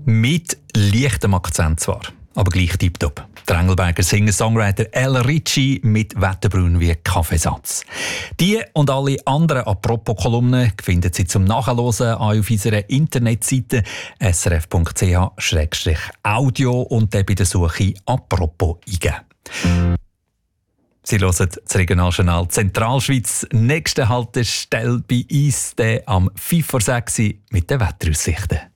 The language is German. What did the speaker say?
Mit leichtem Akzent zwar, aber gleich tipptopp. Der Engelberger Singer-Songwriter Ella Ritchie mit «Wetterbraun wie Kaffeesatz». Die und alle anderen «Apropos»-Kolumnen finden Sie zum Nachhören auf unserer Internetseite srf.ch/audio und dann bei der Suche «Apropos» eingeben. Sie hören das Regionaljournal Zentralschweiz. Nächste Haltestelle bei uns am 5 vor 6 mit den Wetteraussichten.